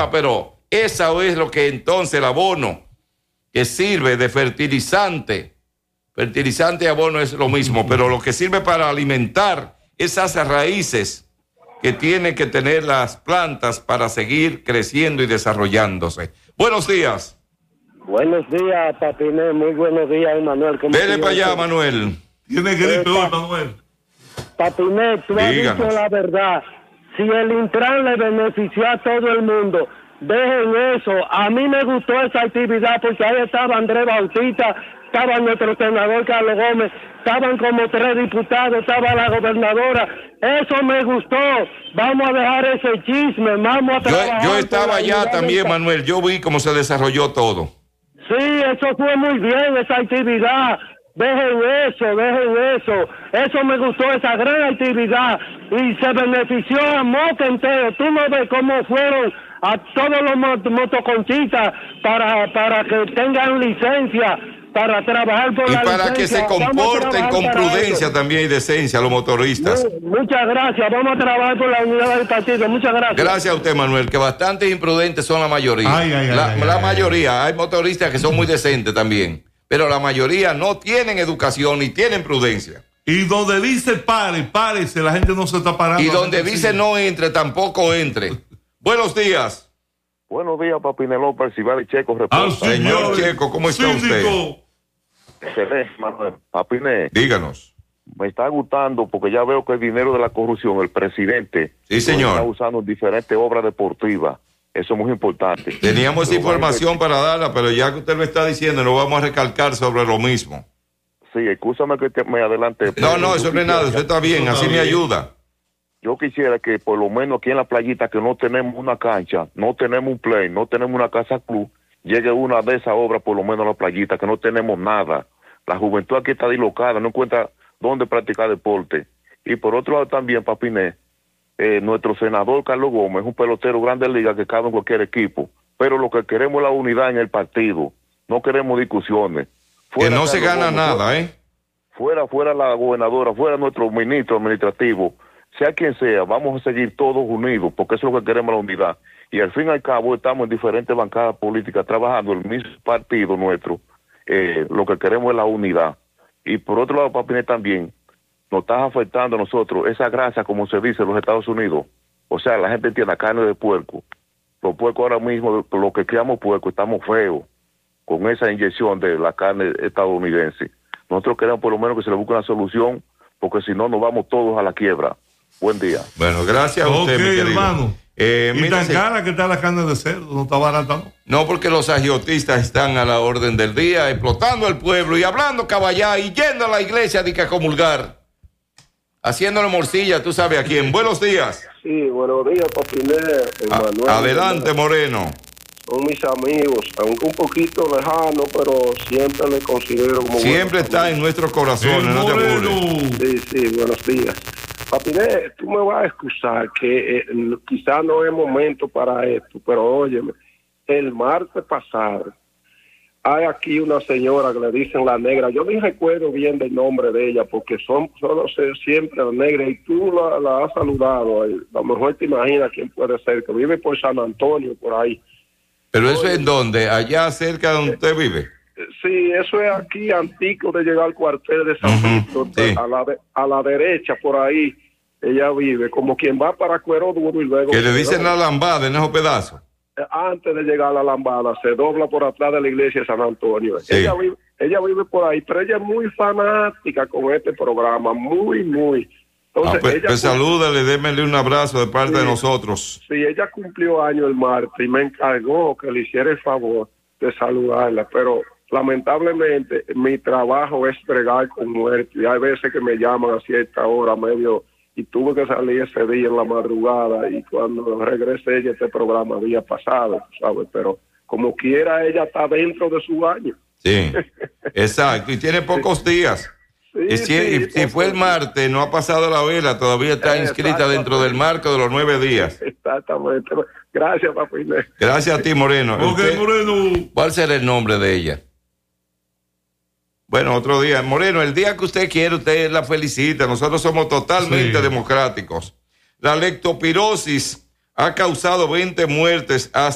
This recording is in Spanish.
baja, pero eso es lo que entonces el abono que sirve de fertilizante y abono es lo mismo, pero lo que sirve para alimentar esas raíces que tienen que tener las plantas para seguir creciendo y desarrollándose. Buenos días. Buenos días, Patiné. Muy buenos días, Manuel. Vele para allá, Manuel. Tiene gripe hoy, Manuel. Patiné, tú has dicho la verdad. Si el Intran le benefició a todo el mundo, dejen eso. A mí me gustó esa actividad porque ahí estaba Andrés Bautista, estaba nuestro senador Carlos Gómez, estaban como 3 diputados, estaba la gobernadora. Eso me gustó. Vamos a dejar ese chisme, vamos a trabajar. Yo estaba allá también, Manuel. Yo vi cómo se desarrolló todo. Sí, eso fue muy bien, esa actividad. Dejen eso. Eso me gustó, esa gran actividad. Y se benefició a Moca entero. Tú no ves cómo fueron a todos los motoconchistas para que tengan licencia, para trabajar por la licencia. Y para que se comporten con prudencia también y decencia los motoristas. Muchas gracias. Vamos a trabajar por la unidad del partido. Muchas gracias. Gracias a usted, Manuel, que bastante imprudentes son la mayoría. La mayoría. Hay motoristas que son muy decentes también. Pero la mayoría no tienen educación ni tienen prudencia. Y donde dice párese, la gente no se está parando. Y donde dice no entre, tampoco entre. Buenos días. Buenos días, Papiné López, Cibali Checo. Señor Checo, ¿cómo está usted? Excelente, Manuel. Papiné. Díganos. Me está gustando porque ya veo que el dinero de la corrupción, el presidente, sí, señor, lo está usando en diferentes obras deportivas. Eso es muy importante. Teníamos esa información para darla, pero ya que usted lo está diciendo, no vamos a recalcar sobre lo mismo. Sí, excúsame que me adelante. No, eso no es nada, usted está bien, así me ayuda. Yo quisiera que por lo menos aquí en la playita, que no tenemos una cancha, no tenemos un play, no tenemos una casa club, llegue una de esas obras por lo menos a la playita, que no tenemos nada. La juventud aquí está dislocada, no encuentra dónde practicar deporte. Y por otro lado también, Papiné, nuestro senador Carlos Gómez es un pelotero grande de liga que cabe en cualquier equipo, pero lo que queremos es la unidad en el partido, no queremos discusiones. Que no se gana nada, Fuera la gobernadora, fuera nuestro ministro administrativo, sea quien sea, vamos a seguir todos unidos, porque eso es lo que queremos, la unidad. Y al fin y al cabo estamos en diferentes bancadas políticas trabajando el mismo partido nuestro, lo que queremos es la unidad. Y por otro lado, Papiné, también nos está afectando a nosotros esa grasa, como se dice en los Estados Unidos. O sea, la gente tiene carne de puerco. Los puercos ahora mismo, lo que criamos puerco, estamos feos con esa inyección de la carne estadounidense. Nosotros queremos por lo menos que se le busque una solución, porque si no nos vamos todos a la quiebra. Buen día. Bueno, gracias a usted, mi querido hermano. Y tan cara que está la carne de cerdo, no está barata, ¿no? No, porque los agiotistas están a la orden del día, explotando al pueblo y hablando caballá y yendo a la iglesia de que a comulgar. Haciéndole morcilla, tú sabes a quién. Buenos días. Sí, buenos días, Papiné, Manuel. Adelante, Moreno. Son mis amigos, aunque un poquito lejano, pero siempre le considero como... Siempre está en nuestros corazones, no te apures. Sí, buenos días. Papiné, tú me vas a excusar que quizás no es momento para esto, pero óyeme, el martes pasado hay aquí una señora que le dicen la negra. Yo ni recuerdo bien del nombre de ella porque solo siempre la negra, y tú la has saludado. A lo mejor te imaginas quién puede ser, que vive por San Antonio, por ahí. ¿Pero eso es en dónde? ¿Allá cerca de donde usted vive? Sí, eso es aquí, antico de llegar al cuartel de San Víctor, sí. A la derecha, por ahí, ella vive, como quien va para Cuero Duro y luego... Que le dicen la lambada en esos pedazos. Antes de llegar a la lambada, se dobla por atrás de la iglesia de San Antonio. Sí. Ella vive por ahí, pero ella es muy fanática con este programa, muy. Entonces, pues salúdale, démele un abrazo de parte de nosotros. Sí, ella cumplió años el martes y me encargó que le hiciera el favor de saludarla, pero lamentablemente mi trabajo es bregar con muertos y hay veces que me llaman a cierta hora, medio, y tuve que salir ese día en la madrugada y cuando regresé ya este programa había pasado, ¿sabes? Pero como quiera ella está dentro de su año. Sí, exacto, y tiene pocos días. Y si fue el martes, no ha pasado la vela, todavía está inscrita dentro del marco de los 9 días. Exactamente. Gracias, papi. Gracias a ti, Moreno. Moreno. ¿Cuál será el nombre de ella? Bueno, otro día. Moreno, el día que usted quiere, usted la felicita. Nosotros somos totalmente democráticos. La leptospirosis ha causado 20 muertes hasta